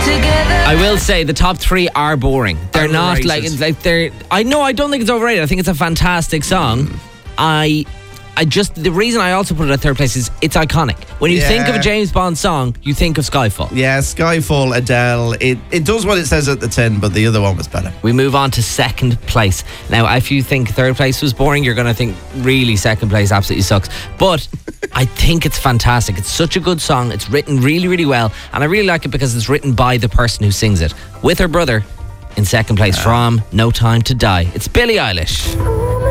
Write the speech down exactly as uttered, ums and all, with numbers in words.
I will say the top three are boring. They're not like Overrated. like they're. I know. I don't think it's overrated. I think it's a fantastic song. Mm. I. I just the reason I also put it at third place is it's iconic. When you Yeah. think of a James Bond song, you think of Skyfall. Yeah, Skyfall, Adele. It it does what it says at the tin, but the other one was better. We move on to second place. Now, if you think third place was boring, you're going to think really second place absolutely sucks. But I think it's fantastic. It's such a good song. It's written really, really well. And I really like it because it's written by the person who sings it. With her brother in second place from No Time to Die. It's Billie Eilish.